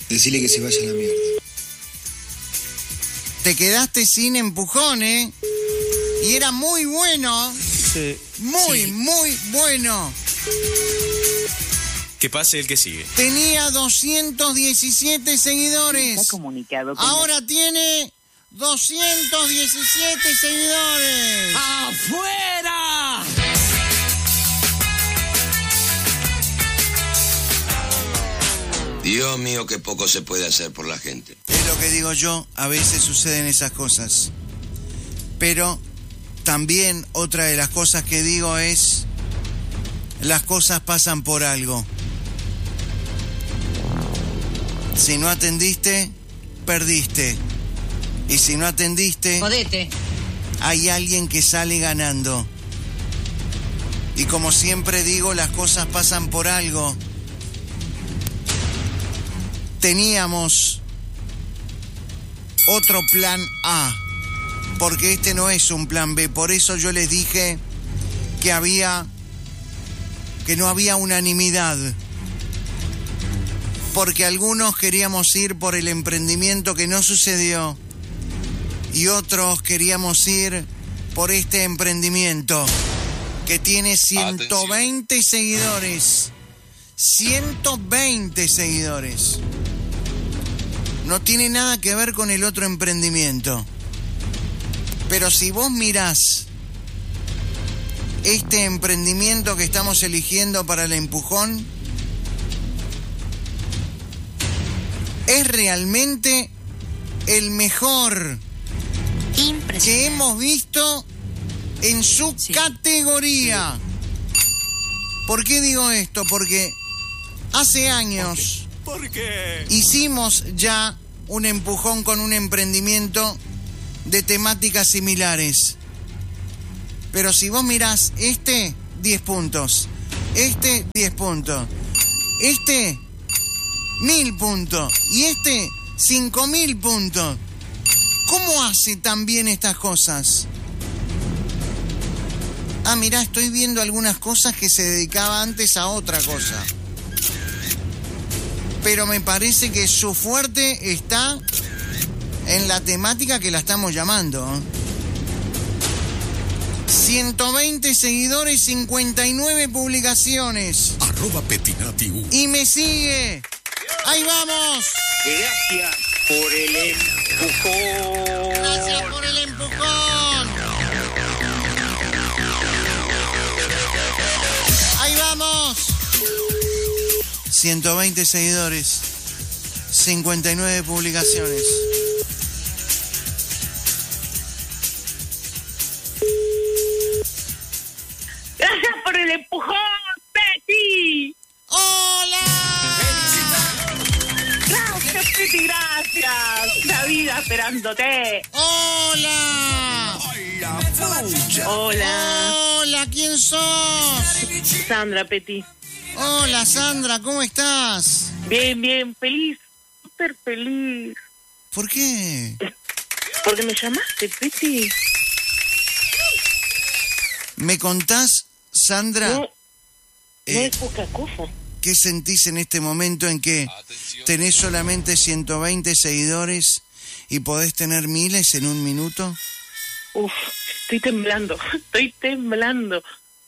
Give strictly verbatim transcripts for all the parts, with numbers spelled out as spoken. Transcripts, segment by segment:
Decile que se vaya a la mierda. Te quedaste sin empujón, ¿eh? Y era muy bueno. Sí. Muy, Sí. muy bueno. Que pase el que sigue. Tenía doscientos diecisiete seguidores. Está comunicado con Ahora tiene doscientos diecisiete seguidores. ¡Afuera! Dios mío, qué poco se puede hacer por la gente. Es lo que digo yo, a veces suceden esas cosas. Pero también otra de las cosas que digo es, las cosas pasan por algo. Si no atendiste, perdiste. Y si no atendiste, Jodete. hay alguien que sale ganando. Y como siempre digo, las cosas pasan por algo. Teníamos otro plan A, porque este no es un plan B. Por eso yo les dije que había, que no había unanimidad. Porque algunos queríamos ir por el emprendimiento que no sucedió y otros queríamos ir por este emprendimiento que tiene ciento veinte seguidores. ciento veinte seguidores. No tiene nada que ver con el otro emprendimiento. Pero si vos mirás este emprendimiento que estamos eligiendo para el empujón, es realmente el mejor que hemos visto en su sí. categoría. Sí. ¿Por qué digo esto? Porque hace años ¿Por qué? hicimos ya un empujón con un emprendimiento de temáticas similares. Pero si vos mirás este, diez puntos. Este, diez puntos. Este, mil puntos. Y este, cinco mil puntos. ¿Cómo hace tan bien estas cosas? Ah, mirá, estoy viendo algunas cosas que se dedicaba antes a otra cosa. Pero me parece que su fuerte está en la temática que la estamos llamando. ciento veinte seguidores, cincuenta y nueve publicaciones. Arroba Petinati U. Y me sigue. ¡Ahí vamos! Gracias por el empujón. Gracias por el empujón. ¡Ahí vamos! ciento veinte seguidores, cincuenta y nueve publicaciones. Gracias por el empujón, Peti. ¡Hola! Gracias, Peti, gracias. La vida esperándote. ¡Hola! Hola. Hola, ¿quién sos? Sandra, Peti. Hola, Sandra, ¿cómo estás? Bien, bien, feliz. Súper feliz. ¿Por qué? Porque me llamaste, Peti. ¿Me contás, Sandra? No, no eh, es poca cosa. ¿Qué sentís en este momento en que tenés solamente ciento veinte seguidores y podés tener miles en un minuto? Uf, estoy temblando, estoy temblando.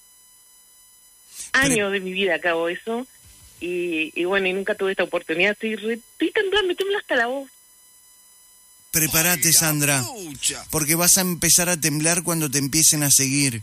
Años Pero... de mi vida acabo eso y, y bueno, y nunca tuve esta oportunidad. Estoy, re, estoy temblando, me tembla hasta la voz. Prepárate, Sandra, porque vas a empezar a temblar cuando te empiecen a seguir.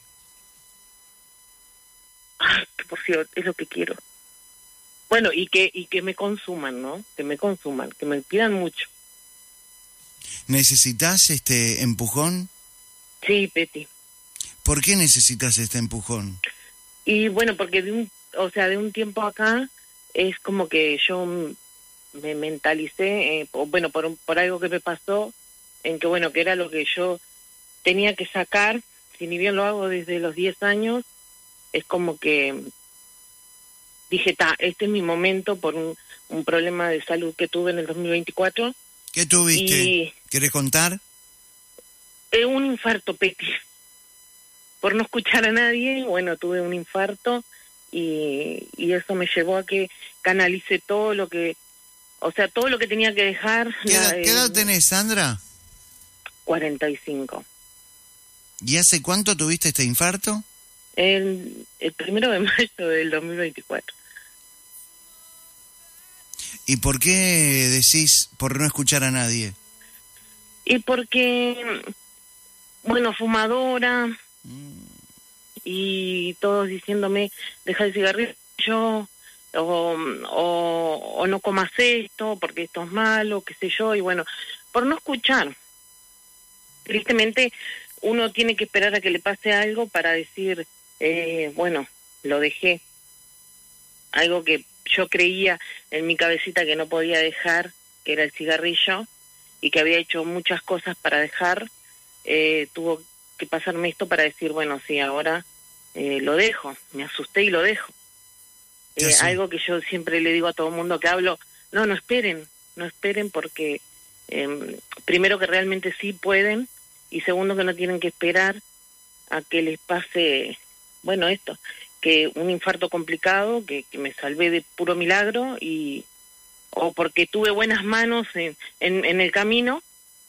Ay, que por cierto, es lo que quiero. Bueno, y que y que me consuman, ¿no? Que me consuman, que me pidan mucho. ¿Necesitas este empujón? Sí, Peti. ¿Por qué necesitas este empujón? Y bueno, porque de un, o sea, de un tiempo acá es como que yo me mentalicé, eh, bueno, por un, por algo que me pasó, en que bueno, que era lo que yo tenía que sacar, si ni bien lo hago desde los diez años, es como que dije, ta, este es mi momento por un, un problema de salud que tuve en el dos mil veinticuatro. ¿Qué tuviste? Y, ¿Querés contar? eh, un infarto, Peti. Por no escuchar a nadie, bueno, tuve un infarto y, y eso me llevó a que canalice todo lo que, o sea, todo lo que tenía que dejar... ¿Qué edad, la, ¿qué edad eh, tenés, Sandra? cuarenta y cinco. ¿Y hace cuánto tuviste este infarto? El, el primero de mayo del dos mil veinticuatro. ¿Y por qué decís por no escuchar a nadie? Y porque, bueno, fumadora, mm. y todos diciéndome, deja el cigarrillo, o, o, o no comas esto, porque esto es malo, qué sé yo, y bueno, por no escuchar. Tristemente, uno tiene que esperar a que le pase algo para decir, eh, bueno, lo dejé. Algo que yo creía en mi cabecita que no podía dejar, que era el cigarrillo, y que había hecho muchas cosas para dejar, eh, tuvo que pasarme esto para decir, bueno, sí, ahora eh, lo dejo. Me asusté y lo dejo. Eh, algo que yo siempre le digo a todo el mundo que hablo, no, no esperen, no esperen porque eh, primero que realmente sí pueden, y segundo que no tienen que esperar a que les pase, bueno, esto, que un infarto complicado, que, que me salvé de puro milagro, y o porque tuve buenas manos en, en, en el camino.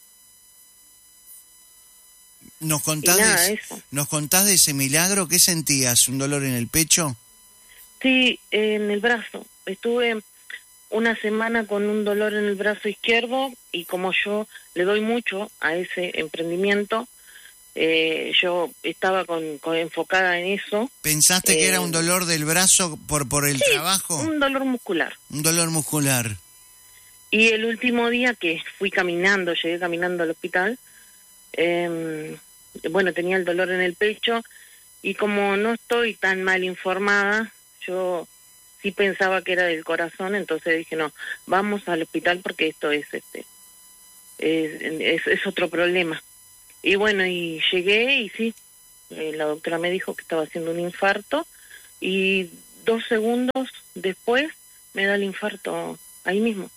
¿Nos contás, nada, de, eso. ¿Nos contás de ese milagro? ¿Qué sentías? ¿Un dolor en el pecho? Sí, en el brazo. Estuve una semana con un dolor en el brazo izquierdo, y como yo le doy mucho a ese emprendimiento, eh, yo estaba con, con enfocada en eso. ¿Pensaste eh, que era un dolor del brazo por, por el sí, trabajo? un dolor muscular. Un dolor muscular. Y el último día que fui caminando, llegué caminando al hospital, eh, bueno, tenía el dolor en el pecho, y como no estoy tan mal informada, yo sí pensaba que era del corazón, entonces dije, no, vamos al hospital porque esto es este es, es, es otro problema. Y bueno, y llegué y sí, eh, la doctora me dijo que estaba haciendo un infarto, y dos segundos después me da el infarto ahí mismo.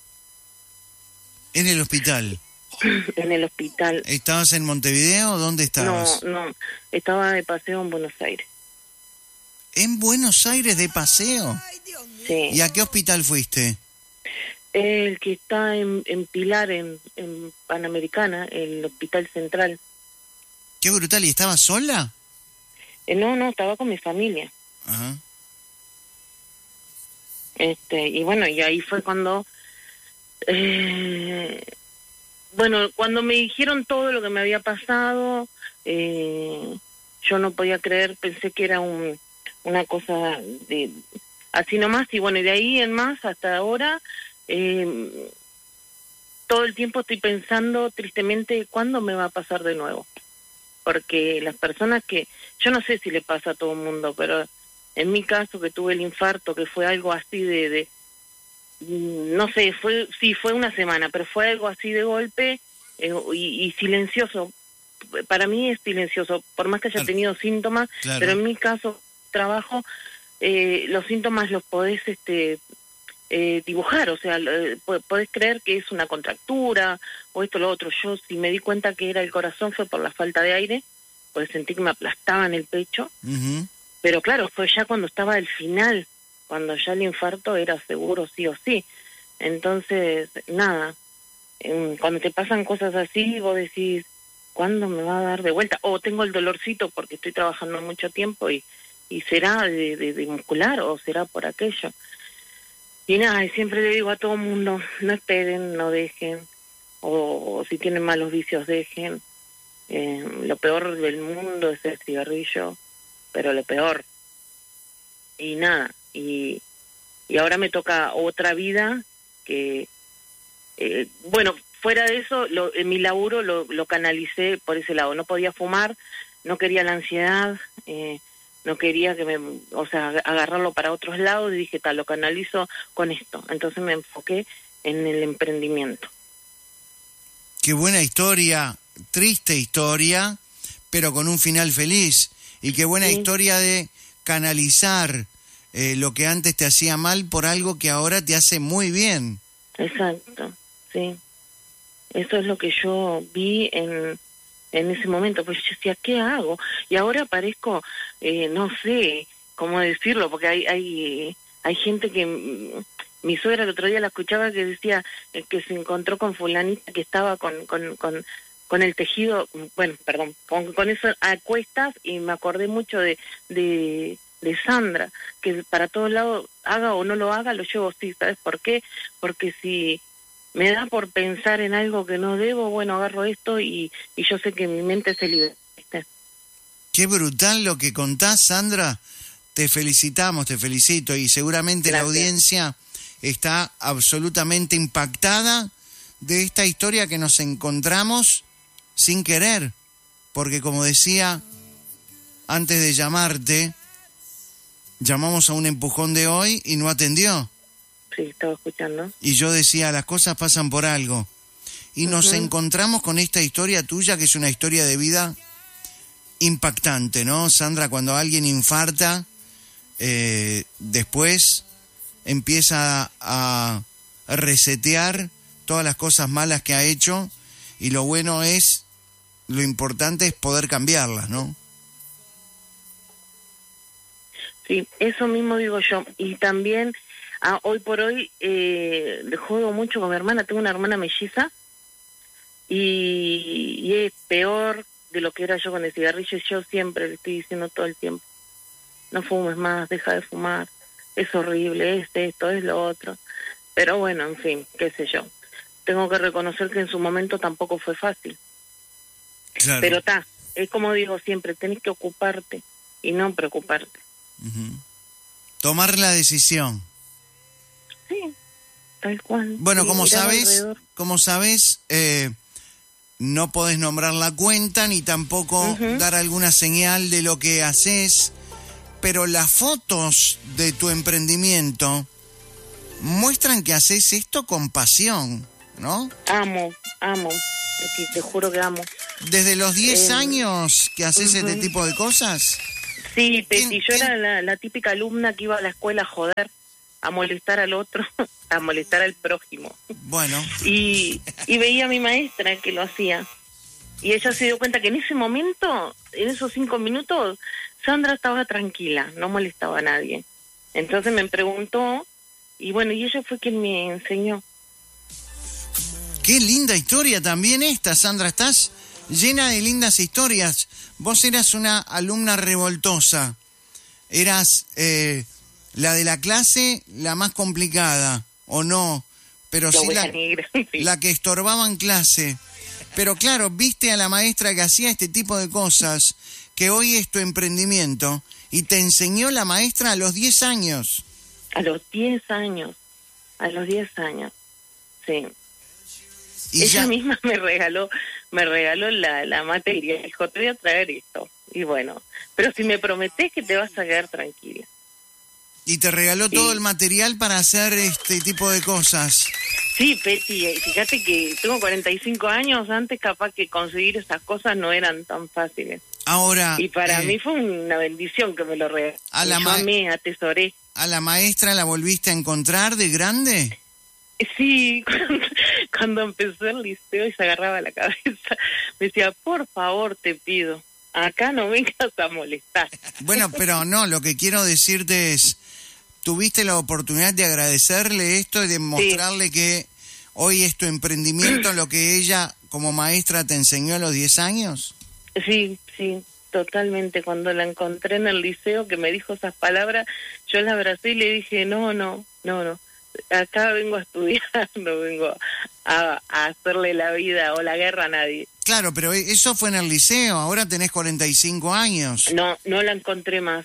¿En el hospital? En el hospital. ¿Estabas en Montevideo o dónde estabas? No, no, estaba de paseo en Buenos Aires. ¿En Buenos Aires de paseo? Sí. ¿Y a qué hospital fuiste? El que está en, en Pilar, en, en Panamericana, el Hospital Central. Qué brutal. ¿Y estabas sola? Eh, no, no, estaba con mi familia. Ajá. Este, y bueno, y ahí fue cuando... Eh, bueno, cuando me dijeron todo lo que me había pasado, eh, yo no podía creer, pensé que era un... una cosa de así nomás, y bueno, y de ahí en más hasta ahora, eh, todo el tiempo estoy pensando tristemente cuándo me va a pasar de nuevo, porque las personas que, yo no sé si le pasa a todo el mundo, pero en mi caso que tuve el infarto, que fue algo así de, de no sé, fue sí, fue una semana, pero fue algo así de golpe, eh, y, y silencioso, para mí es silencioso, por más que haya tenido síntomas, claro. Pero en mi caso trabajo, eh, los síntomas los podés este eh, dibujar, o sea, eh, podés creer que es una contractura o esto o lo otro. Yo si me di cuenta que era el corazón fue por la falta de aire, porque sentí que me aplastaba en el pecho, uh-huh. Pero claro, fue ya cuando estaba al final, cuando ya el infarto era seguro sí o sí. Entonces, nada, eh, cuando te pasan cosas así, vos decís, ¿cuándo me va a dar de vuelta? O tengo el dolorcito porque estoy trabajando mucho tiempo y y será de, de, de muscular o será por aquello. Y nada, siempre le digo a todo el mundo, no esperen, no dejen, o, o si tienen malos vicios, dejen. Eh, lo peor del mundo es el cigarrillo, pero lo peor. Y nada, y, y ahora me toca otra vida que, eh, bueno, fuera de eso, lo, en mi laburo lo, lo canalicé por ese lado. No podía fumar, no quería la ansiedad, eh, no quería que me, o sea, agarrarlo para otros lados, y dije, tal, lo canalizo con esto. Entonces me enfoqué en el emprendimiento. Qué buena historia, triste historia, pero con un final feliz. Y qué buena sí. historia de canalizar eh, lo que antes te hacía mal por algo que ahora te hace muy bien. Exacto, sí. Eso es lo que yo vi en... en ese momento, pues yo decía, ¿qué hago? Y ahora parezco, eh, no sé cómo decirlo, porque hay hay hay gente que, mi suegra el otro día la escuchaba que decía eh, que se encontró con fulanita que estaba con con, con, con el tejido, bueno, perdón, con, con eso a cuestas, y me acordé mucho de, de, de Sandra, que para todos lados, haga o no lo haga, lo llevo así, ¿sabes por qué? Porque si me da por pensar en algo que no debo, bueno, agarro esto y, y yo sé que mi mente se libera. Qué brutal lo que contás, Sandra. Te felicitamos, te felicito, y seguramente Gracias. La audiencia está absolutamente impactada de esta historia que nos encontramos sin querer, porque como decía antes de llamarte, llamamos a un empujón de hoy y no atendió. Sí, estaba escuchando. Y yo decía, las cosas pasan por algo. Y nos Ujú. encontramos con esta historia tuya, que es una historia de vida impactante, ¿no, Sandra? Cuando alguien infarta, eh, después empieza a resetear todas las cosas malas que ha hecho, y lo bueno es, lo importante es poder cambiarlas, ¿no? Sí, eso mismo digo yo. Y también, ah, hoy por hoy, eh, juego mucho con mi hermana. Tengo una hermana melliza y, y es peor de lo que era yo con el cigarrillo. Y yo siempre le estoy diciendo todo el tiempo, no fumes más, deja de fumar, es horrible, es esto, es lo otro. Pero bueno, en fin, qué sé yo. Tengo que reconocer que en su momento tampoco fue fácil. Claro. Pero está, es como digo siempre, tenés que ocuparte y no preocuparte. Uh-huh. Tomar la decisión. Sí, tal cual. Bueno, Sí, como mirar sabes, alrededor. como sabes, eh, no podés nombrar la cuenta ni tampoco Ujú. dar alguna señal de lo que haces, pero las fotos de tu emprendimiento muestran que haces esto con pasión, ¿no? Amo, amo, te, te juro que amo. Desde los diez Eh, años que haces ujú. este tipo de cosas. Sí, Peti, ¿Quién- yo quién- era la, la típica alumna que iba a la escuela a joder, a molestar al otro, a molestar al prójimo. Bueno, Y, y veía a mi maestra que lo hacía. Y ella se dio cuenta que en ese momento, en esos cinco minutos, Sandra estaba tranquila, no molestaba a nadie. Entonces me preguntó, y bueno, y ella fue quien me enseñó. qué linda historia también esta, Sandra. Estás llena de lindas historias. Vos eras una alumna revoltosa. Eras eh, la de la clase, la más complicada, ¿o no? Pero La sí oveja la, negra, sí. la que estorbaba en clase. Pero claro, viste a la maestra que hacía este tipo de cosas, que hoy es tu emprendimiento, y te enseñó la maestra a los diez años. A los diez años, a los diez años, sí. Y Ella ya, misma me regaló, me regaló la, la materia, dijo, te voy a traer esto. Y bueno, pero si me prometés que te vas a quedar tranquila. y te regaló Sí. todo el material para hacer este tipo de cosas. Sí, Peti, eh, fíjate que tengo cuarenta y cinco años, antes capaz que conseguir esas cosas no eran tan fáciles. Ahora, Y para eh, mí fue una bendición que me lo regaló. a la Yo ma- amé, atesoré. ¿a la maestra la volviste a encontrar de grande? Sí, cuando, cuando empezó el liceo y se agarraba la cabeza, me decía, por favor, te pido, acá no vengas a molestar. Bueno, pero no, lo que quiero decirte es, ¿tuviste la oportunidad de agradecerle esto y de mostrarle que hoy es tu emprendimiento lo que ella como maestra te enseñó a los diez años? Sí, sí, totalmente. Cuando la encontré en el liceo que me dijo esas palabras, yo la abracé y le dije, no, no, no, no, acá vengo a estudiar, no vengo a, a hacerle la vida o la guerra a nadie. Claro, pero eso fue en el liceo, ahora tenés cuarenta y cinco años. No, no la encontré más.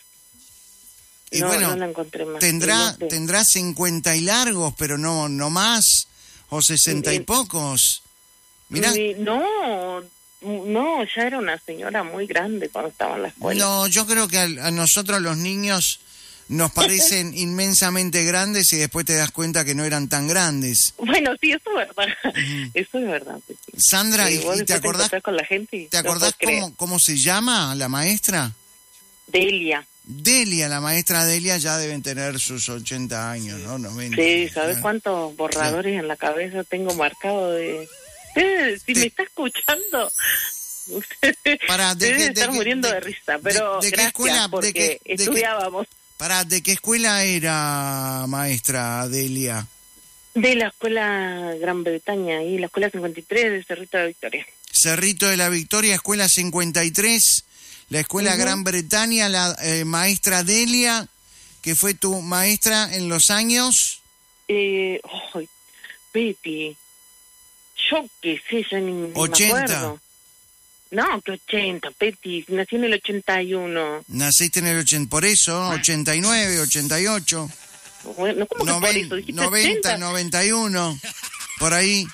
Y no, bueno, no la encontré más. tendrá, No sé. tendrá cincuenta y largos, pero no, no más, o sesenta y Eh, pocos. Mirá, Mi- No, no, ya era una señora muy grande cuando estaba en la escuela. no, yo creo que a, a nosotros los niños nos parecen inmensamente grandes y después te das cuenta que no eran tan grandes. Bueno, sí, eso es verdad. Eso es verdad. Sí. Sandra, Sí, ¿y, vos y te después acordás, encontrás con la gente y te no acordás podés creer. cómo, cómo se llama la maestra? Delia. Delia, la maestra Delia ya deben tener sus ochenta años, ¿no? noventa. Sí, ¿sabes Ah. cuántos borradores en la cabeza tengo marcado de... Eh, si Te- me está escuchando, Para, ¿de debe qué- de estar qué- muriendo de- de, risa, pero de- de qué gracias escuela- de porque qué- de qué- estudiábamos. Pará, ¿de qué escuela era maestra Delia? De la escuela Gran Bretaña, y la escuela cincuenta y tres de Cerrito de la Victoria. Cerrito de la Victoria, escuela cincuenta y tres, la escuela uh-huh. Gran Bretaña, la eh, maestra Delia, que fue tu maestra en los años. Eh, oh, Betty, yo qué sé, ya ni, ni ochenta. me acuerdo. No, que ochenta, Betty, nací en el ochenta y uno. Naciste en el ochenta, por eso, ah. ochenta y nueve, ochenta y ocho. Bueno, ¿cómo que Noven, por eso? ¿Dijiste noventa, ochenta? noventa y uno, por ahí.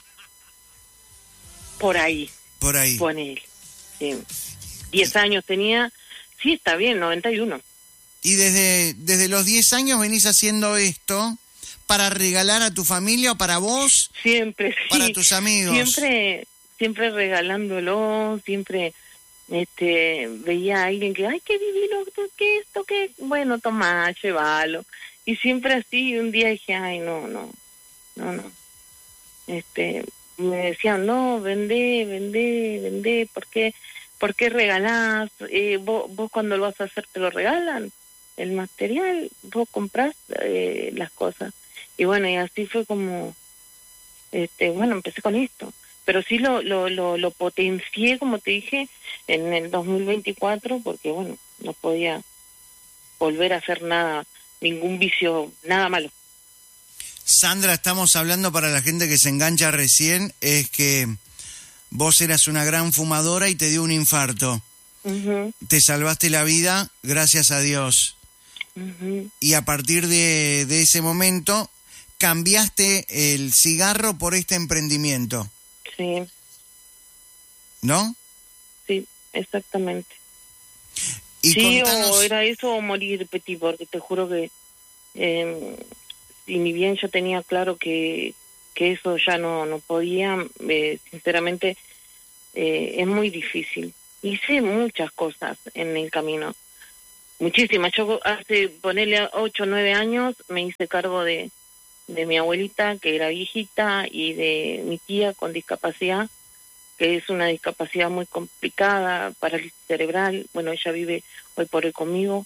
Por ahí. Por ahí. Ponele. Sí. diez años tenía. Sí, está bien, noventa y uno. Y desde, desde los diez años venís haciendo esto para regalar a tu familia o para vos. Siempre, sí. Para tus amigos. Siempre, siempre regalándolo, siempre este veía a alguien que, ay, qué divino, qué esto, qué. Bueno, tomá, llévalo. Y siempre así, un día dije, ay, no, no, no, no. Este, me decían, no, vendé, vendé, vendé, ¿por qué, por qué regalás? Eh, vos, vos cuando lo vas a hacer te lo regalan, el material, vos comprás eh, las cosas. Y bueno, y así fue como, este, bueno, empecé con esto. Pero sí lo, lo, lo, lo potencié, como te dije, en el dos mil veinticuatro, porque bueno, no podía volver a hacer nada, ningún vicio, nada malo. Sandra, estamos hablando para la gente que se engancha recién, es que vos eras una gran fumadora y te dio un infarto. Uh-huh. Te salvaste la vida, gracias a Dios. Uh-huh. Y a partir de, de ese momento, cambiaste el cigarro por este emprendimiento. Sí. ¿No? Sí, exactamente. Y sí, contanos... o era eso o morir, Petit, porque te juro que... Eh, y ni bien yo tenía claro que, que eso ya no, no podía, eh, sinceramente, eh, es muy difícil. Hice muchas cosas en el camino, muchísimas. Yo hace, ponerle ocho o nueve años, me hice cargo de, de mi abuelita, que era viejita, y de mi tía con discapacidad, que es una discapacidad muy complicada, parálisis cerebral. Bueno, ella vive hoy por hoy conmigo.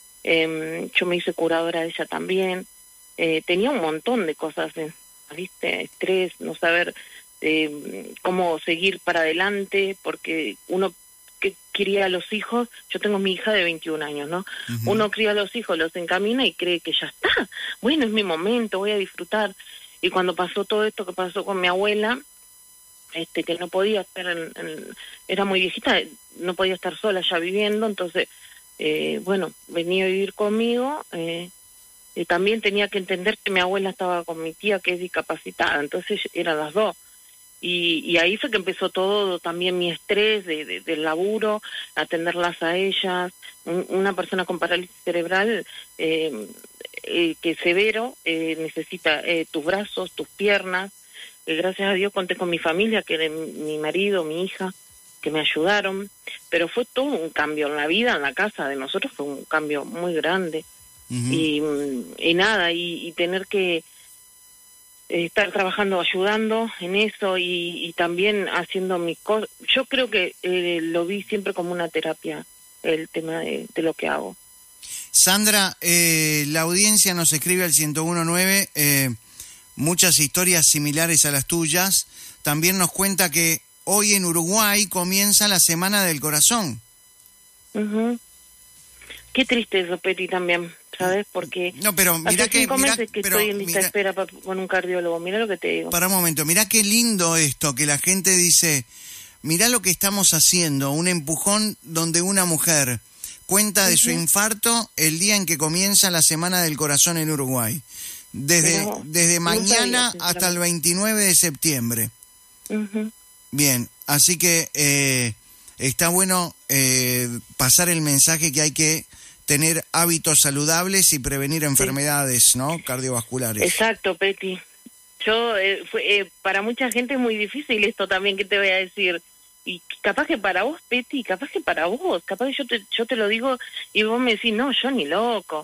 Eh, yo me hice curadora de ella también. Eh, tenía un montón de cosas, eh, ¿viste? Estrés, no saber eh, cómo seguir para adelante, porque uno que cría a los hijos, yo tengo mi hija de veintiún años, ¿no? Uh-huh. Uno cría a los hijos, los encamina y cree que ya está, bueno, es mi momento, voy a disfrutar. Y cuando pasó todo esto que pasó con mi abuela, este que no podía estar, en, en, era muy viejita, no podía estar sola ya viviendo, entonces, eh, bueno, venía a vivir conmigo, eh, y también tenía que entender que mi abuela estaba con mi tía que es discapacitada, entonces eran las dos. Y, y ahí fue que empezó todo, también mi estrés de, de, del laburo, atenderlas a ellas. Un, una persona con parálisis cerebral eh, eh, que es severo, eh, necesita eh, tus brazos, tus piernas. Eh, gracias a Dios conté con mi familia, que era mi marido, mi hija, que me ayudaron. Pero fue todo un cambio en la vida, en la casa de nosotros, fue un cambio muy grande. Uh-huh. y, y nada, y, y tener que eh, estar trabajando, ayudando en eso y, y también haciendo mis cosas. Yo creo que eh, lo vi siempre como una terapia, el tema de, de lo que hago. Sandra, eh, la audiencia nos escribe al ciento uno punto nueve, eh, muchas historias similares a las tuyas. También nos cuenta que hoy en Uruguay comienza la Semana del Corazón. Uh-huh. Qué triste eso, Peti, también. ¿Sabes? Porque no, pero mira hace que, cinco mira, meses que pero, estoy en lista mira, espera pa, con un cardiólogo. Mira lo que te digo. Para un momento, mira qué lindo esto, que la gente dice, mira lo que estamos haciendo, un empujón donde una mujer cuenta de uh-huh. su infarto el día en que comienza la Semana del Corazón en Uruguay. Desde, no, desde mañana no sabía, hasta el veintinueve de septiembre. Uh-huh. Bien, así que eh, está bueno eh, pasar el mensaje que hay que tener hábitos saludables y prevenir enfermedades, sí. ¿no? Cardiovasculares. Exacto, Peti. Yo, eh, fue, eh, para mucha gente es muy difícil esto también que te voy a decir. Y capaz que para vos, Peti, capaz que para vos, capaz que yo te, yo te lo digo y vos me decís, no, yo ni loco.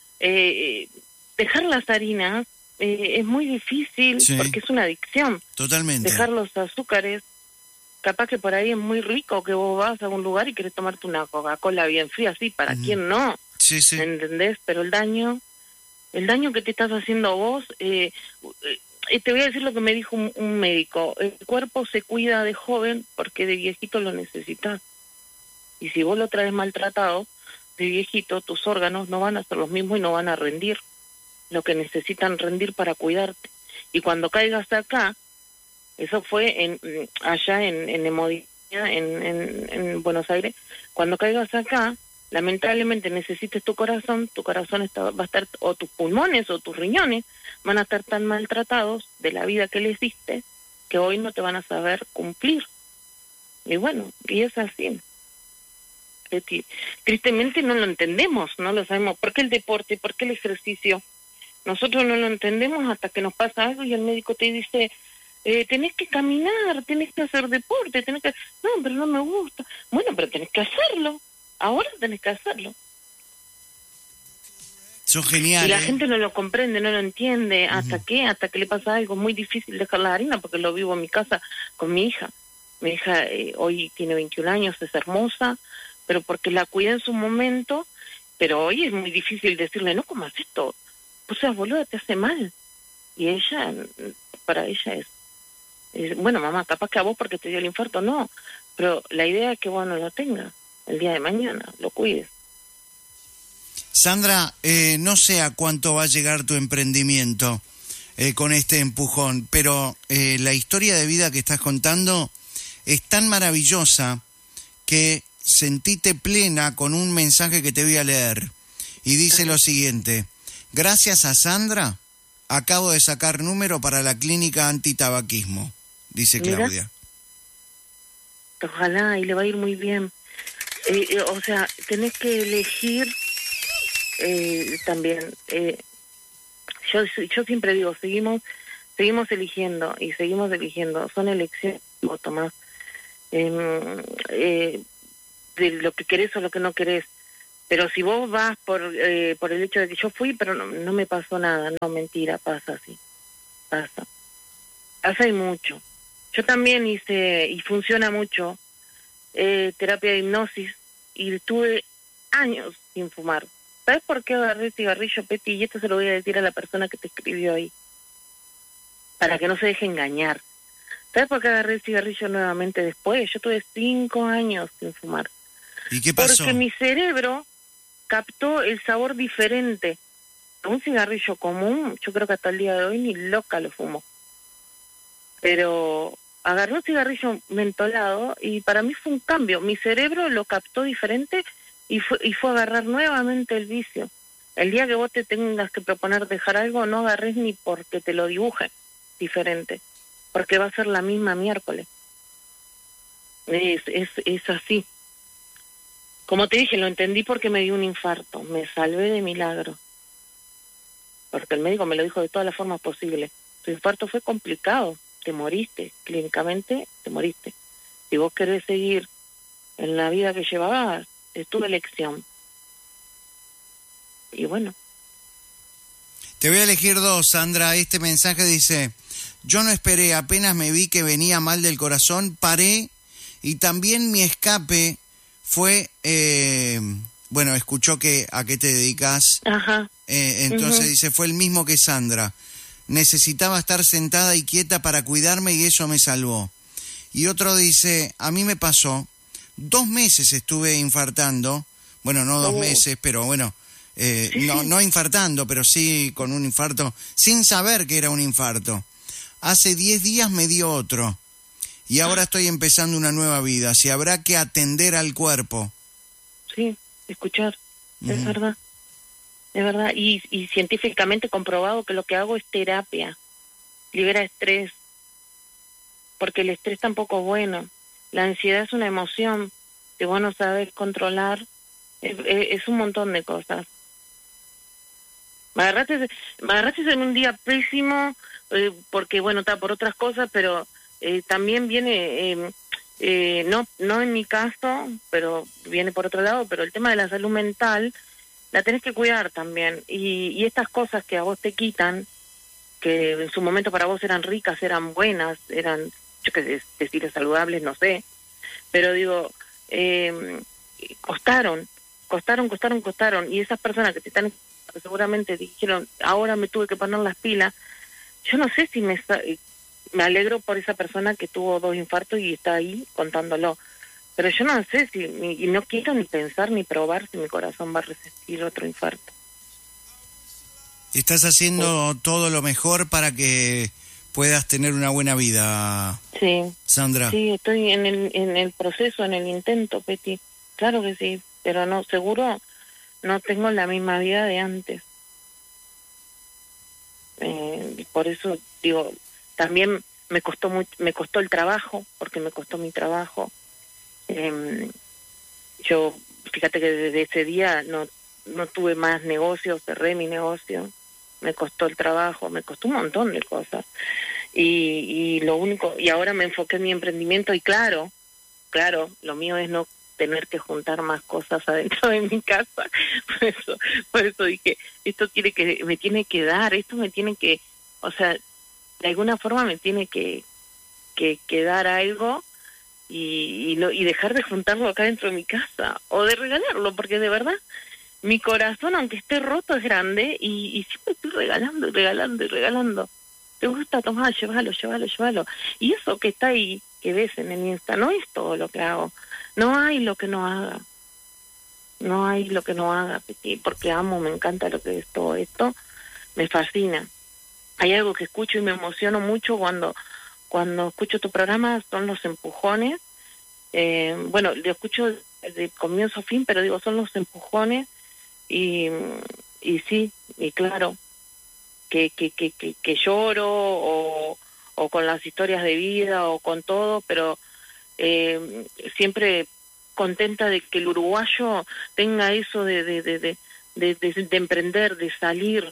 Eh, dejar las harinas eh, es muy difícil sí. porque es una adicción. Totalmente. Dejar los azúcares, capaz que por ahí es muy rico que vos vas a algún lugar y querés tomarte una Coca-Cola bien fría, sí, ¿para uh-huh. quién no? Sí, sí. ¿Entendés? Pero el daño, el daño que te estás haciendo vos, eh, eh, te voy a decir lo que me dijo un, un médico. El cuerpo se cuida de joven porque de viejito lo necesitas. Y si vos lo traes maltratado, de viejito, tus órganos no van a ser los mismos y no van a rendir lo que necesitan rendir para cuidarte. Y cuando caigas acá, eso fue en allá en, en Hemodinámica, en, en, en Buenos Aires, cuando caigas acá, lamentablemente necesites tu corazón, tu corazón está, va a estar, o tus pulmones o tus riñones van a estar tan maltratados de la vida que les diste, que hoy no te van a saber cumplir. Y bueno, y es así. Tristemente no lo entendemos, no lo sabemos. ¿Por qué el deporte? ¿Por qué el ejercicio? Nosotros no lo entendemos hasta que nos pasa algo y el médico te dice, eh, tenés que caminar, tenés que hacer deporte, tenés que... No, pero no me gusta. Bueno, pero tenés que hacerlo. Ahora tenés que hacerlo. Son geniales. Y la gente no lo comprende, no lo entiende. ¿Hasta uh-huh. qué? Hasta que le pasa algo. Muy difícil dejar la harina porque lo vivo en mi casa con mi hija. Mi hija eh, hoy tiene veintiún años, es hermosa, pero porque la cuidé en su momento, pero hoy es muy difícil decirle, no comas esto, o sea, boluda, te hace mal. Y ella, para ella es, es, bueno, mamá, capaz que a vos porque te dio el infarto, no, pero la idea es que vos no lo tengas el día de mañana, lo cuides. Sandra, eh, no sé a cuánto va a llegar tu emprendimiento eh, con este empujón, pero eh, la historia de vida que estás contando es tan maravillosa que sentite plena con un mensaje que te voy a leer. Y dice lo siguiente: gracias a Sandra, acabo de sacar número para la clínica antitabaquismo, dice Claudia. Mira, ojalá, y le va a ir muy bien. Eh, eh, o sea, tenés que elegir eh, también. Eh, yo, yo siempre digo, seguimos, seguimos eligiendo y seguimos eligiendo. Son elecciones, Tomás. Eh, eh, de lo que querés o lo que no querés, pero si vos vas por eh, por el hecho de que yo fui pero no, no me pasó nada, no, mentira, pasa así, pasa pasa y mucho. Yo también hice, y funciona mucho, eh, terapia de hipnosis, y tuve años sin fumar. ¿Sabes por qué agarré el cigarrillo, Peti? Y esto se lo voy a decir a la persona que te escribió ahí, para que no se deje engañar. ¿Sabes por qué agarré el cigarrillo nuevamente después? Yo tuve cinco años sin fumar. ¿Y qué pasó? Porque mi cerebro captó el sabor diferente. Un cigarrillo común, yo creo que hasta el día de hoy ni loca lo fumo. Pero agarré un cigarrillo mentolado y para mí fue un cambio. Mi cerebro lo captó diferente y fue, y fue a agarrar nuevamente el vicio. El día que vos te tengas que proponer dejar algo, no agarres ni porque te lo dibuje diferente, porque va a ser la misma miércoles. Es, es, es así. Como te dije, lo entendí porque me dio un infarto. Me salvé de milagro. Porque el médico me lo dijo de todas las formas posibles. Tu infarto fue complicado. Te moriste. Clínicamente te moriste. Si vos querés seguir en la vida que llevabas, es tu elección. Y bueno. Te voy a elegir dos, Sandra. Este mensaje dice: yo no esperé, apenas me vi que venía mal del corazón, paré, y también mi escape fue, eh, bueno, escuchó que a qué te dedicas. Ajá. Eh, entonces uh-huh. dice, fue el mismo que Sandra. Necesitaba estar sentada y quieta para cuidarme y eso me salvó. Y otro dice, a mí me pasó, dos meses estuve infartando, bueno, no dos oh. meses, pero bueno, eh, sí, no, sí. no infartando, pero sí con un infarto, sin saber que era un infarto. Hace diez días me dio otro. Y ahora estoy empezando una nueva vida. Si habrá que atender al cuerpo. Sí, escuchar. Uh-huh. Es verdad. Es verdad. Y, y científicamente comprobado que lo que hago es terapia. Libera estrés. Porque el estrés tampoco es bueno. La ansiedad es una emoción que vos no sabes controlar. Es, es, es un montón de cosas. Me agarraste, me agarraste en un día pésimo, eh, porque bueno, está por otras cosas, pero... Eh, también viene, eh, eh, no no en mi caso, pero viene por otro lado, pero el tema de la salud mental la tenés que cuidar también. Y, y estas cosas que a vos te quitan, que en su momento para vos eran ricas, eran buenas, eran, yo qué sé, decir saludables, no sé, pero digo, eh, costaron, costaron, costaron, costaron, y esas personas que te están seguramente dijeron, ahora me tuve que poner las pilas, yo no sé si me me alegro por esa persona que tuvo dos infartos y está ahí contándolo, pero yo no sé si, ni, y no quiero ni pensar ni probar si mi corazón va a resistir otro infarto. Estás haciendo sí. todo lo mejor para que puedas tener una buena vida, sí. Sandra. Sí, estoy en el, en el proceso, en el intento, Peti, claro que sí, pero no, seguro no tengo la misma vida de antes. Eh, por eso digo, también me costó mucho, me costó el trabajo, porque me costó mi trabajo. Eh, yo, fíjate que desde ese día no, no tuve más negocios, cerré mi negocio, me costó el trabajo, me costó un montón de cosas. Y, y lo único, y ahora me enfoqué en mi emprendimiento y claro, claro, lo mío es no tener que juntar más cosas adentro de mi casa. Por eso, por eso dije, esto tiene que, me tiene que dar, esto me tiene que, o sea, de alguna forma me tiene que, que, que dar algo y, y, lo, y dejar de juntarlo acá dentro de mi casa, o de regalarlo, porque de verdad, mi corazón, aunque esté roto, es grande, y, y siempre estoy regalando, y regalando, y regalando. ¿Te gusta? Tomá, llévalo, llévalo, llévalo. Y eso que está ahí, que ves en el Insta, no es todo lo que hago. No hay lo que no haga. No hay lo que no haga, porque amo, me encanta lo que es todo esto. Me fascina. Hay algo que escucho y me emociono mucho cuando cuando escucho tu programa, son los empujones. Eh, bueno, lo escucho de comienzo a fin, pero digo, son los empujones. Y, y sí, y claro, que, que, que, que, que lloro o, o con las historias de vida o con todo, pero eh, siempre contenta de que el uruguayo tenga eso de de, de, de, de, de, de emprender, de salir,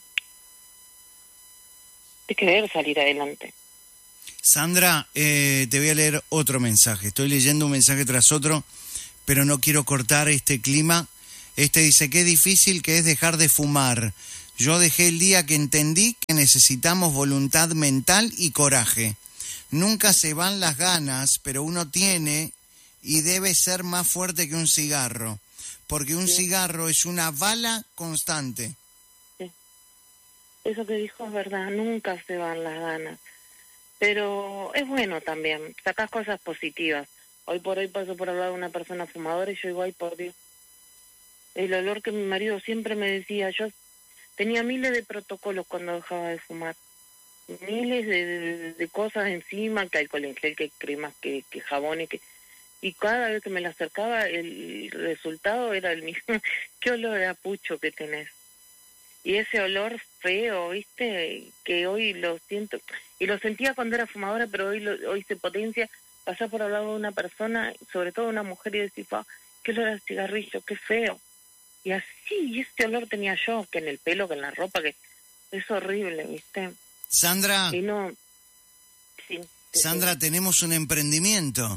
de querer salir adelante. Sandra, eh, te voy a leer otro mensaje. Estoy leyendo un mensaje tras otro, pero no quiero cortar este clima. Este dice, qué difícil que es dejar de fumar. Yo dejé el día que entendí que necesitamos voluntad mental y coraje. Nunca se van las ganas, pero uno tiene y debe ser más fuerte que un cigarro, porque un sí. cigarro es una bala constante. Sí. Eso que dijo es verdad, nunca se van las ganas. Pero es bueno también, sacás cosas positivas. Hoy por hoy paso por hablar de una persona fumadora y yo digo, ay, por Dios. El olor que mi marido siempre me decía, yo tenía miles de protocolos cuando dejaba de fumar. Miles de, de, de cosas encima, que alcohol en gel, que cremas, que, que jabones, que... Y cada vez que me la acercaba, el resultado era el mismo. ¿Qué olor a pucho que tenés? Y ese olor feo, ¿viste? Que hoy lo siento. Y lo sentía cuando era fumadora, pero hoy lo, hoy se potencia. Pasar por al lado de una persona, sobre todo una mujer, y decir, oh, qué olor a cigarrillo, qué feo. Y así, y ese olor tenía yo, que en el pelo, que en la ropa, que es horrible, ¿viste? Sandra, y no, sí, Sandra, sí. tenemos un emprendimiento.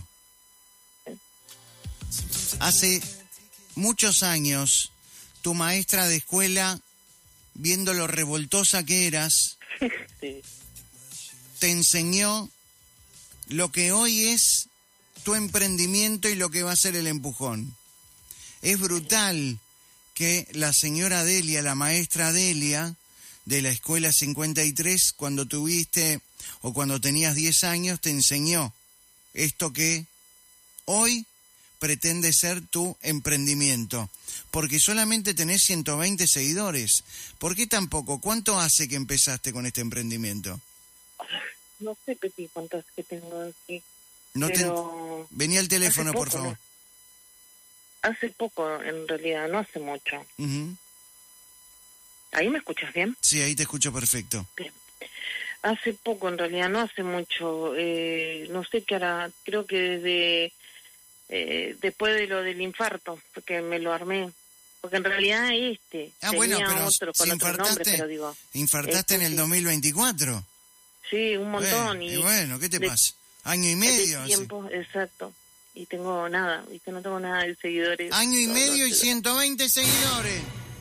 Hace muchos años, tu maestra de escuela, viendo lo revoltosa que eras, sí. te enseñó lo que hoy es tu emprendimiento y lo que va a ser el empujón. Es brutal que la señora Delia, la maestra Delia, de la escuela cincuenta y tres, cuando tuviste o cuando tenías diez años, te enseñó esto que hoy pretende ser tu emprendimiento, porque solamente tenés ciento veinte seguidores. ¿Por qué tan poco? ¿Cuánto hace que empezaste con este emprendimiento? No sé, Pepi, cuántas que tengo aquí. No pero... te... Vení al teléfono, poco, por favor. ¿no? Hace poco, en realidad, no hace mucho. Uh-huh. ¿Ahí me escuchas bien? Sí, ahí te escucho perfecto. Bien. Hace poco, en realidad, no hace mucho. Eh, no sé qué hará, creo que desde... Eh, después de lo del infarto, porque me lo armé, porque en realidad este ah, tenía bueno, pero otro con si otro nombre, pero digo infartaste este, en el sí. dos mil veinticuatro. Sí, un montón. Bueno, y, y bueno, ¿qué te de, pasa? Año y medio. De tiempo, exacto. Y tengo nada, viste, no tengo nada de seguidores. Año y no, medio no, y ciento veinte seguidores.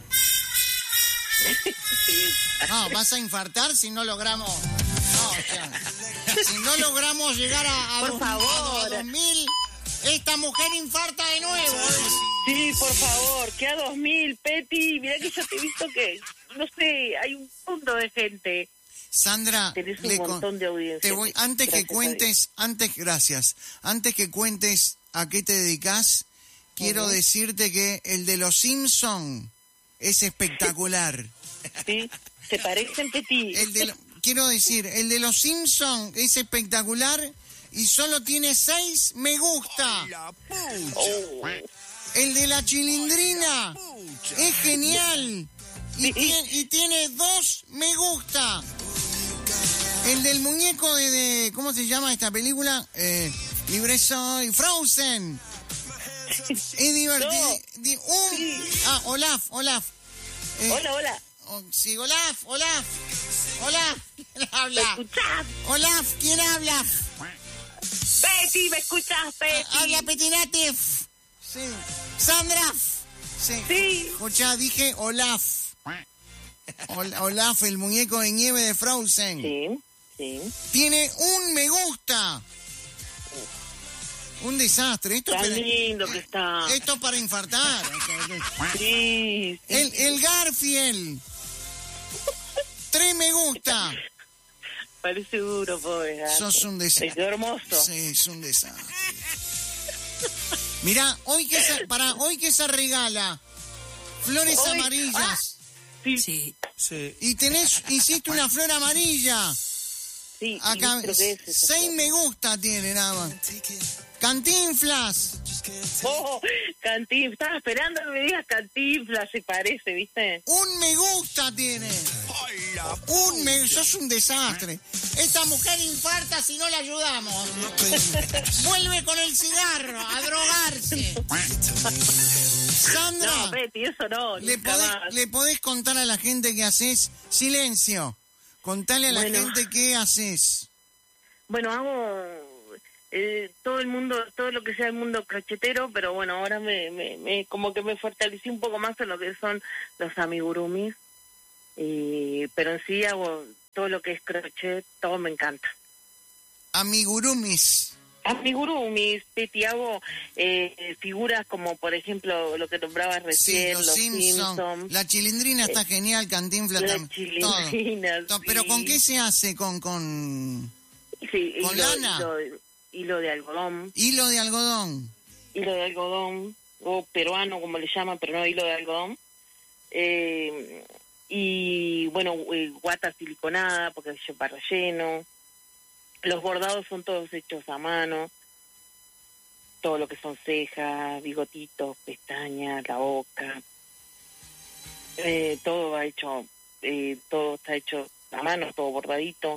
sí. No, vas a infartar si no logramos. No, o sea, si no logramos llegar a, a, por dos, favor. a dos mil. esta mujer infarta de nuevo. Sí, por favor, que a dos mil, Peti. Mirá que yo te he visto que, no sé, hay un mundo de gente. Sandra, tenés un le montón con- de audiencia. te voy, antes que Gracias a cuentes, antes, gracias, antes que cuentes a qué te dedicas, quiero Ujú. decirte que el de los Simpson es espectacular. Sí, se parecen, Peti. El de lo- quiero decir, el de los Simpson es espectacular y solo tiene seis me gusta. Oh. El de la Chilindrina es genial y, Sí. tiene, y tiene dos me gusta. El del muñeco de, de- ¿cómo se llama esta película? Eh, Libre soy, Frozen. Es divertido. No. Di- un- Sí. Ah, Olaf, Olaf. Eh, Hola, hola. oh, sí, Olaf, Olaf. Olaf, ¿quién ¿Me habla? escuchás? Olaf, ¿quién habla? Peti, ¿me escuchás, Peti? Habla Petinatif. Sí. Sandra. Sí. Sí. Escucha, dije Olaf. Ol- Olaf, el muñeco de nieve de Frozen. Sí, sí. Tiene un me gusta. Un desastre. Esto, Tan para, lindo que está. esto para infartar. Sí, sí. El, el Garfield. Tres me gusta. Parece duro, pobre gato. Sos un desastre. Es hermoso. Sí, es un desastre. Mirá, hoy que se, para hoy que se regala flores Hoy- amarillas. Sí, Sí. Sí. Y tenés, hiciste una flor amarilla. sí. Acá, y creo que es esa seis flor. me gusta tiene nada más. Cantinflas. Oh, Cantinflas. Estaba esperando que me digas Cantinflas, se parece, ¿viste? Un me gusta tiene. Un me... Sos un desastre. Esta mujer infarta si no la ayudamos. Vuelve con el cigarro a drogarse. Sandra, No, Betty, eso no. ¿le nunca podés, más. ¿le podés contar a la gente qué haces? Silencio. Contale a la Bueno. gente qué haces. Bueno, hago eh, todo el mundo, todo lo que sea el mundo crochetero, pero bueno, ahora me, me, me como que me fortalecí un poco más en lo que son los amigurumis. Y, pero en sí hago todo lo que es crochet, todo me encanta. Amigurumis. Amigurumis, Betty, hago eh, figuras como, por ejemplo, lo que nombrabas Sí, recién, los, los Simpsons. Simpsons. La chilindrina está genial, Cantinflas La también. todo. chilindrina, To- Pero sí. ¿con qué se hace? Con, con Sí, ¿Con hilo, lana? hilo, hilo de algodón, hilo de algodón. hilo de algodón, o peruano como le llaman, pero no hilo de algodón. Eh, y bueno, eh, guata siliconada, porque lleva relleno. Los bordados son todos hechos a mano. Todo lo que son cejas, bigotitos, pestañas, la boca. Eh, todo va hecho, eh, todo está hecho a mano, todo bordadito.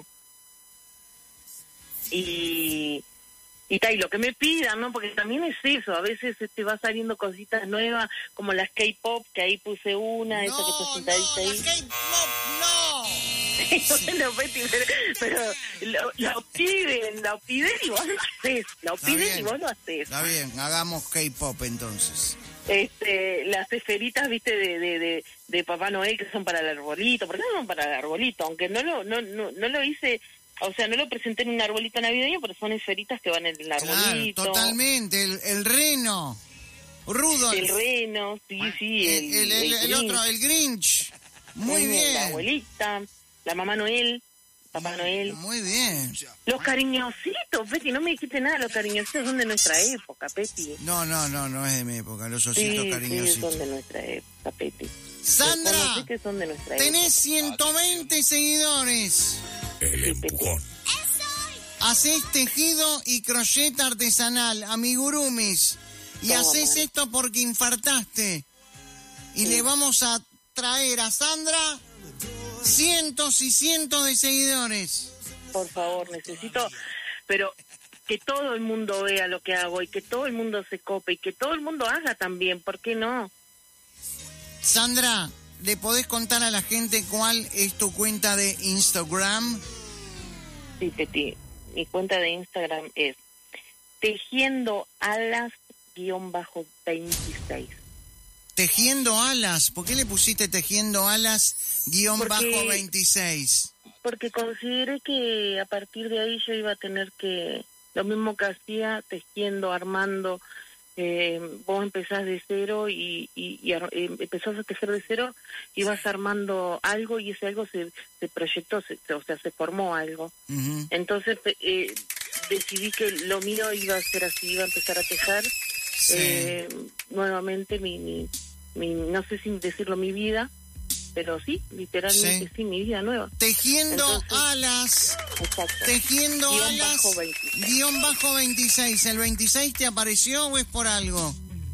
Y y, ta, y lo que me pidan, ¿no? Porque también es eso, a veces te va saliendo cositas nuevas, como las K-pop, que ahí puse una, esa que está No, sentadita no, ahí. la K-pop, no. Bueno, Betty, pero, pero lo, lo piden, lo piden y vos lo haces, lo Está piden bien. y vos lo haces. Está bien, hagamos K-pop entonces. Este, las esferitas, viste, de, de, de, de Papá Noel, que son para el arbolito, ¿por qué no son para el arbolito? Aunque no lo, no, no, no lo hice, o sea, no lo presenté en un arbolito navideño, pero son esferitas que van en el Claro, arbolito. totalmente. El, el reno. Rudolf. El reno, sí, sí, El, el- el- el Grinch. otro, el Grinch. Muy La bien. abuelita, la mamá Noel, Papá Noel. Muy bien. Los cariñositos, Peti, no me dijiste nada, los cariñositos son de nuestra época, Peti. No, no, no, no es de mi época. Los ositos Sí, sí, cariñositos. son de nuestra época, Peti. Sandra, Reconocí que son de nuestra tenés ciento veinte seguidores. El empujón. Hacés tejido y crochet artesanal, amigurumis. Y Toma, haces man. esto porque infartaste. Y le vamos a traer a Sandra cientos y cientos de seguidores. época. Por favor, necesito, pero que todo el mundo vea lo que hago y que todo el mundo se cope y que todo el mundo haga también, ¿por qué no? Sandra, ¿le podés contar a la gente cuál es tu cuenta de Instagram? Sí, Peti, mi cuenta de Instagram es tejiendo alas guión bajo veintiséis. Tejiendo alas. ¿Por qué le pusiste tejiendo alas guión Porque- bajo veintiséis? Porque consideré que a partir de ahí yo iba a tener que lo mismo que hacía tejiendo, armando. Eh, vos empezás de cero y, y, y ar- eh, empezás a tejer de cero y vas armando algo y ese algo se, se proyectó, se, se- o sea, se formó algo. Ujú. Entonces eh, decidí que lo mío iba a ser así, iba a empezar a tejer Sí. eh, nuevamente mi, mi, mi, no sé si decirlo mi vida, pero sí, literalmente Sí. sí, mi vida nueva. Tejiendo Entonces- alas, Exacto. tejiendo Guión alas, bajo veintiséis. guión bajo veintiséis. ¿El veintiséis te apareció o es por algo?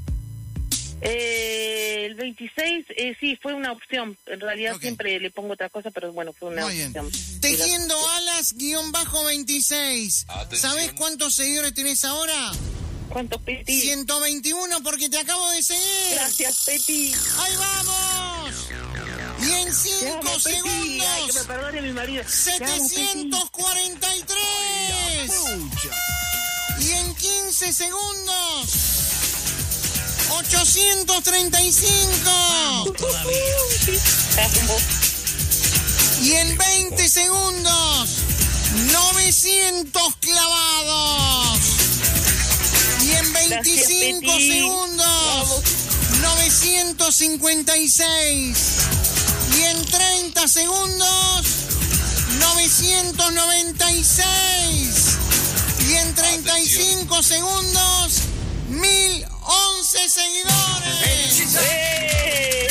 Eh, el veintiséis, eh, sí, fue una opción. En realidad Ok. siempre le pongo otra cosa, pero bueno, fue una Muy bien. opción. Tejiendo alas, guión bajo veintiséis. ¿Sabés cuántos seguidores tenés ahora? ¿Cuántos, Peti? ciento veintiuno porque te acabo de seguir. Gracias, Peti. ¡Ahí vamos! Y en Te cinco amo, Peti. Ay, que me segundos, perdone mi marido. Te amo, Peti. setecientos cuarenta y tres. Y en quince segundos, ochocientos treinta y cinco. Te amo. Y en veinte segundos, novecientos clavados. Y en veinticinco Peti. segundos, Vamos. novecientos cincuenta y seis. Y en treinta segundos, novecientos noventa y seis. Y en treinta y cinco segundos, mil once seguidores. ¡Eh!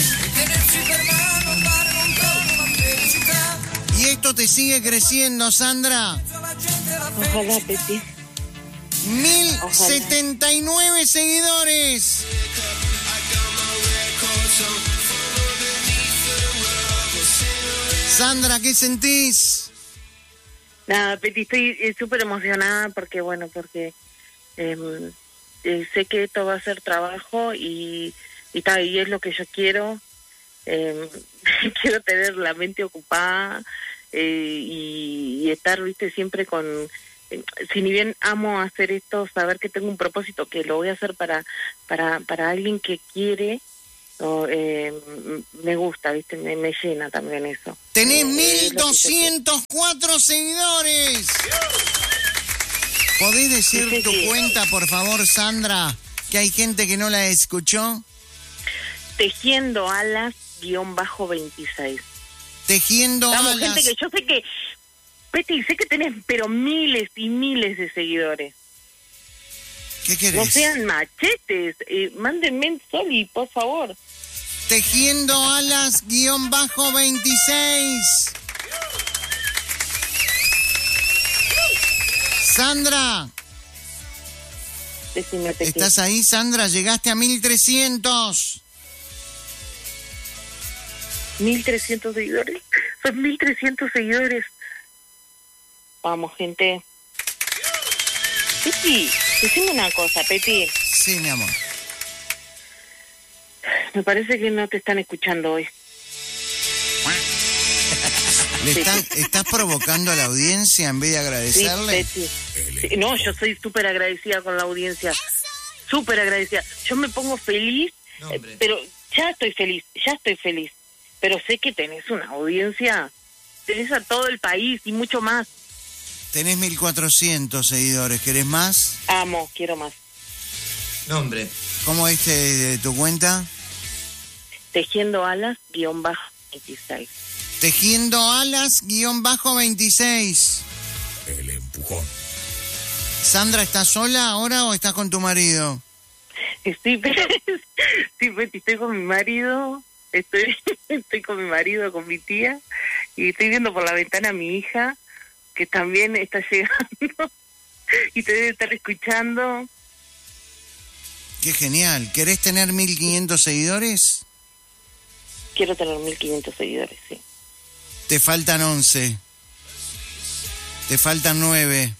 Y esto te sigue creciendo, Sandra. Ojalá, Peti. mil setenta y nueve seguidores. Sandra, ¿qué sentís? Nada, Peti, estoy eh, súper emocionada porque, bueno, porque eh, eh, sé que esto va a ser trabajo y, y, ta, y es lo que yo quiero. Eh, quiero tener la mente ocupada eh, y, y estar, viste, siempre con... eh, si ni bien amo hacer esto, saber que tengo un propósito, que lo voy a hacer para, para, para alguien que quiere, o, eh, me gusta, viste, me, me llena también eso. Tenés Eh, es lo mil que yo doscientos cuatro seguidores. ¿Podés decir Sí, sí, tu sí. cuenta, por favor, Sandra? Que hay gente que no la escuchó. Tejiendo alas guión bajo veintiséis. Tejiendo Vamos, alas. gente que yo sé que, Peti, sé que tenés pero miles y miles de seguidores. ¿Qué No querés? sean machetes, eh, mándenme Soli, por favor. Tejiendo alas guión bajo veintiséis. Sandra, Decime, Peti. ¿estás ahí, Sandra? Llegaste a mil trescientos. mil trescientos seguidores. Son mil trescientos seguidores. Vamos, gente. Peti, decime una cosa, Peti. Sí, mi amor. Me parece que no te están escuchando hoy. ¿Le Sí. estás, estás provocando a la audiencia en vez de Sí, agradecerle? Peti. Sí, no, yo soy súper agradecida con la audiencia. Súper agradecida. Yo me pongo feliz, eh, pero ya estoy feliz, ya estoy feliz. Pero sé que tenés una audiencia, tenés a todo el país y mucho más. Tenés mil cuatrocientos seguidores. ¿Querés más? Amo, quiero más. Nombre. ¿Cómo es eh, tu cuenta? Tejiendo alas, guión bajo veintiséis. Tejiendo alas guión bajo veintiséis. El empujón. Sandra, ¿estás sola ahora o estás con tu marido? Estoy, sí, Peti, estoy con mi marido, estoy, estoy con mi marido, con mi tía, y estoy viendo por la ventana a mi hija, que también está llegando, y te debe estar escuchando. Qué genial. ¿Querés tener mil quinientos seguidores? Quiero tener mil quinientos seguidores, sí. Te faltan once. Te faltan nueve.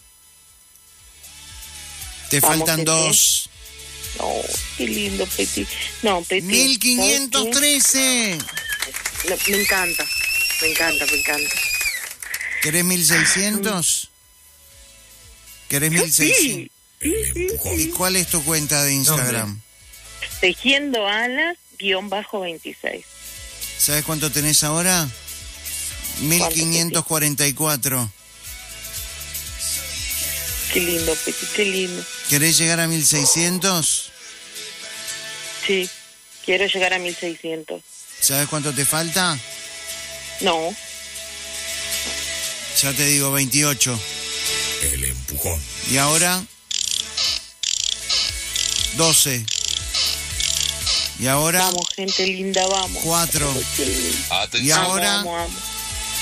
Te Vamos, faltan gente. dos. Oh, qué lindo, Peti. No, Peti. mil quinientos trece. ¿sabes qué? No, me encanta, me encanta, me encanta. ¿Querés mil seiscientos? ¿Querés mil seiscientos? Sí, sí, sí, ¿Y sí. cuál es tu cuenta de Instagram? Tejiendo alas, guión bajo veintiséis. ¿Sabes cuánto tenés ahora? mil quinientos cuarenta y cuatro. Qué lindo, Peti, qué lindo. ¿Querés llegar a mil seiscientos? Sí, quiero llegar a mil seiscientos. ¿Sabes cuánto te falta? No. Ya te digo, veintiocho. El empujón. ¿Y ahora? doce. ¿Y ahora? Vamos, gente linda, vamos. cuatro. Atención. ¿Y ahora? Vamos, vamos, vamos.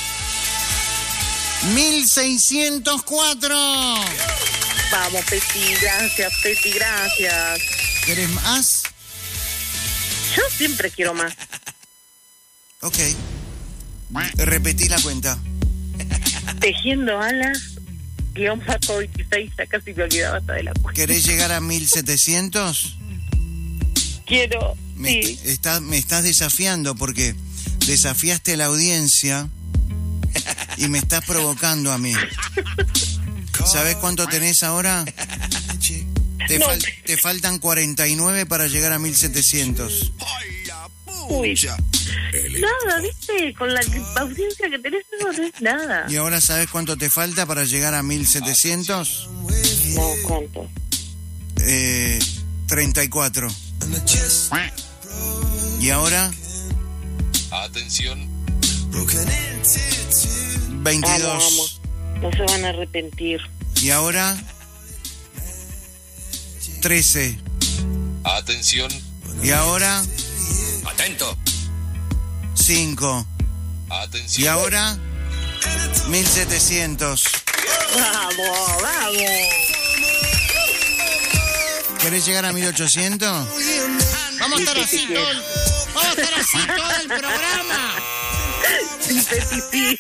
mil seiscientos cuatro. Vamos, Peti, gracias, Peti, gracias. ¿Querés más? Yo siempre quiero más. Ok. Repetí la cuenta. Tejiendo alas, guión bajo veintiséis, ya casi me olvidaba hasta de la cuenta. ¿Querés llegar a mil setecientos? Quiero, Me, sí. está, me estás desafiando porque desafiaste a la audiencia y me estás provocando a mí. ¿Sabés cuánto tenés ahora? Te, No. fal- te faltan cuarenta y nueve para llegar a mil setecientos. Uy, El nada, ¿viste? Con la audiencia que tenés, eso no es nada. ¿Y ahora sabés cuánto te falta para llegar a mil setecientos? No, ¿cuánto? Eh, treinta y cuatro. ¿Y ahora? Atención. veintidós. Vamos, vamos. No se van a arrepentir. ¿Y ahora? trece. Atención. ¿Y ahora? Atento. cinco. Atención. ¿Y ahora? mil setecientos. Vamos, vamos. ¿Querés llegar a mil ochocientos? Vamos a estar así todo el, vamos a estar así todo el programa. Sí, Peti, sí.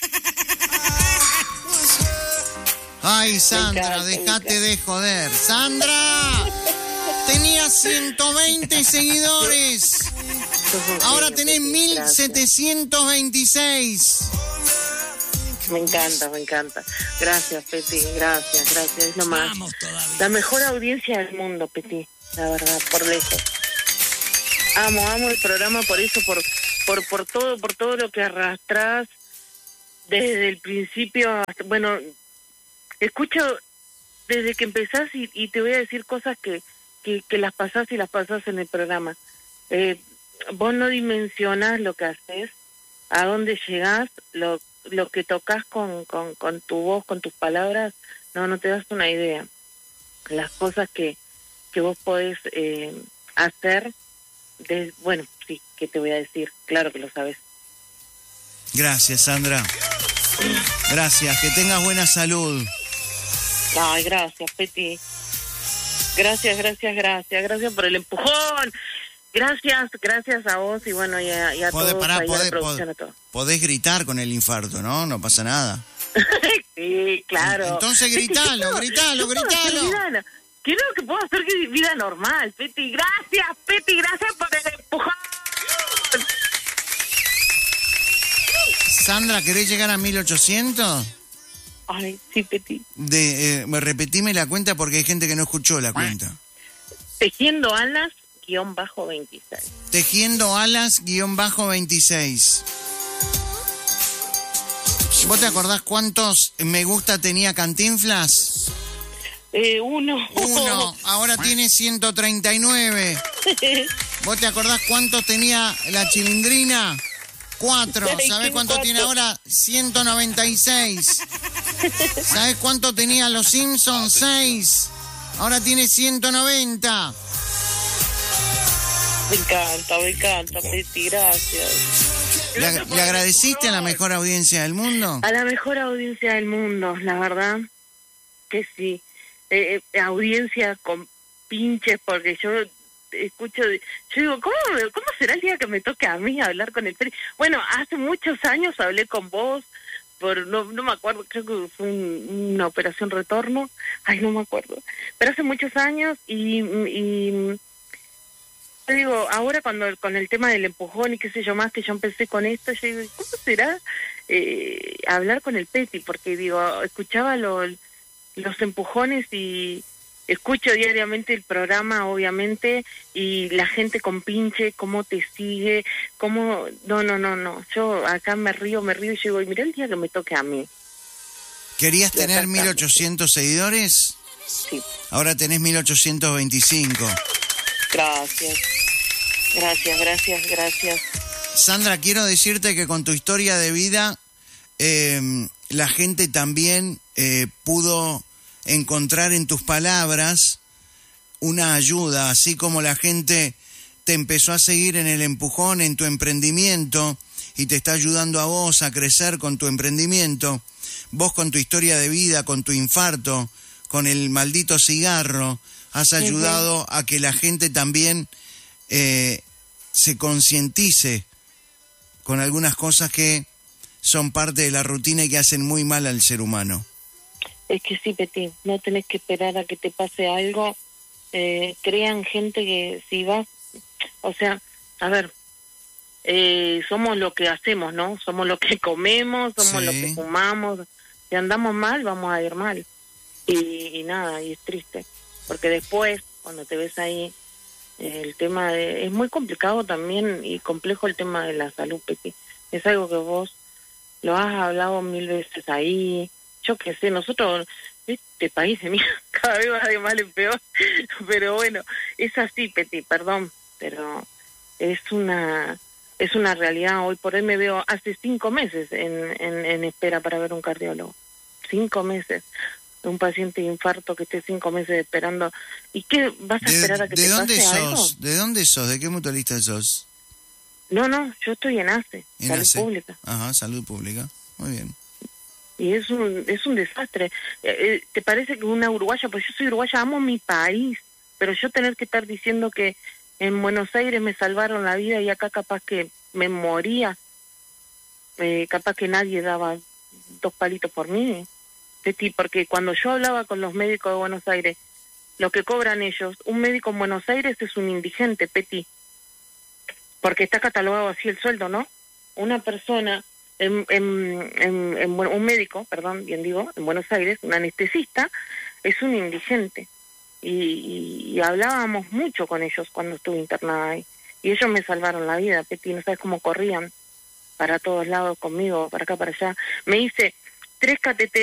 Ay, Sandra, encanta, me dejate encanta. de joder. ¡Sandra! Tenía ciento veinte seguidores. Ahora tenés mil setecientos veintiséis. Me encanta, me encanta. Gracias, Peti, gracias, gracias. Es lo más. La mejor audiencia del mundo, Peti, la verdad, por lejos. Amo, amo el programa por eso, por por por todo, por todo lo que arrastrás desde el principio hasta, bueno, escucho desde que empezás y, y te voy a decir cosas que, que, que las pasás y las pasás en el programa. Eh, vos no dimensionás lo que haces, a dónde llegás, lo lo que tocas con, con, con tu voz, con tus palabras, no, no te das una idea. Las cosas que, que vos podés eh, hacer, de, bueno, sí, ¿qué te voy a decir? Claro que lo sabes. Gracias, Sandra. Gracias, que tengas buena salud. Ay, gracias, Peti. Gracias, gracias, gracias, gracias por el empujón. Gracias, gracias a vos y bueno, y a, y a Podés, todos, pará, ahí a la podés, producción, podés- a todos. podés gritar con el infarto, ¿no? No pasa nada. Sí, claro. Entonces Peti, gritalo, yo puedo- gritalo, yo puedo hacer gritalo. vida- Creo que puedo hacer vida normal, Peti. Gracias, Peti, gracias por el empujón. Sandra, ¿querés llegar a mil ochocientos? Ay, sí, Peti. De, eh, repetime la cuenta porque hay gente que no escuchó la cuenta. Tejiendo alas, guión bajo veintiséis. Tejiendo alas, guión bajo veintiséis. ¿Vos te acordás cuántos me gusta tenía Cantinflas? Eh, uno. Uno, ahora tiene ciento treinta y nueve. ¿Vos te acordás cuántos tenía la Chilindrina? Cuatro. ¿Sabés cuánto tiene ahora? ciento noventa y seis. ¿Sabés cuánto tenía los Simpsons? seis. Ahora tiene ciento noventa. Me encanta, me encanta, Peti, gracias. ¿Le, ag- le agradeciste a la mejor audiencia del mundo? A la mejor audiencia del mundo, la verdad que sí. Eh, eh, audiencia con pinches, porque yo escucho, yo digo, ¿cómo, me- ¿cómo será el día que me toque a mí hablar con el Peri? Bueno, hace muchos años hablé con vos, por no, no me acuerdo, creo que fue un- una operación retorno, ay, no me acuerdo, pero hace muchos años y... y yo digo, ahora cuando con el tema del empujón y qué sé yo más, que yo empecé con esto, yo digo, ¿cómo será eh, hablar con el Peti? Porque digo, escuchaba lo, los empujones y escucho diariamente el programa, obviamente, y la gente con pinche, cómo te sigue, cómo... No, no, no, no, yo acá me río, me río y digo, y mirá el día que me toque a mí. ¿Querías Ya tener está. mil ochocientos seguidores? sí. Ahora tenés mil ochocientos veinticinco. Gracias. Gracias, gracias, gracias. Sandra, quiero decirte que con tu historia de vida, eh, la gente también eh, pudo encontrar en tus palabras una ayuda, así como la gente te empezó a seguir en el empujón, en tu emprendimiento, y te está ayudando a vos a crecer con tu emprendimiento. Vos con tu historia de vida, con tu infarto, con el maldito cigarro, has ayudado uh-huh. a que la gente también eh, se concientice con algunas cosas que son parte de la rutina y que hacen muy mal al ser humano. Es que sí, Peti, no tenés que esperar a que te pase algo. Eh, crean gente que si vas, o sea, a ver, eh, somos lo que hacemos, ¿no? Somos lo que comemos, somos sí. lo que fumamos. Si andamos mal, vamos a ir mal. Y, y nada, y es triste. Porque después, cuando te ves ahí, eh, el tema de... Es muy complicado también y complejo el tema de la salud, Peti. Es algo que vos lo has hablado mil veces ahí. Yo qué sé, nosotros... Este país se mira cada vez va de mal en peor. Pero bueno, es así, Peti, perdón. Pero es una... Es una realidad. Hoy por hoy me veo hace cinco meses en, en, en espera para ver un cardiólogo. Cinco meses. Un paciente de infarto que esté cinco meses esperando. ¿Y qué vas a de, esperar a que ¿de te dónde pase sos? algo? ¿De dónde sos? ¿De qué mutualista sos? No, no, yo estoy en A C E, En Salud A C E. Pública. Ajá, Salud Pública. Muy bien. Y es un es un desastre. Eh, eh, ¿Te parece que una uruguaya, pues yo soy uruguaya, amo mi país, pero yo tener que estar diciendo que en Buenos Aires me salvaron la vida y acá capaz que me moría, eh, capaz que nadie daba dos palitos por mí, Peti, porque cuando yo hablaba con los médicos de Buenos Aires, lo que cobran ellos, un médico en Buenos Aires es un indigente, Peti, porque está catalogado así el sueldo, ¿no? Una persona, en, en, en, en, un médico, perdón, bien digo, en Buenos Aires, un anestesista, es un indigente. Y, y, y hablábamos mucho con ellos cuando estuve internada ahí. Y ellos me salvaron la vida, Peti, no sabes cómo corrían para todos lados conmigo, para acá, para allá. Me hice tres cateteres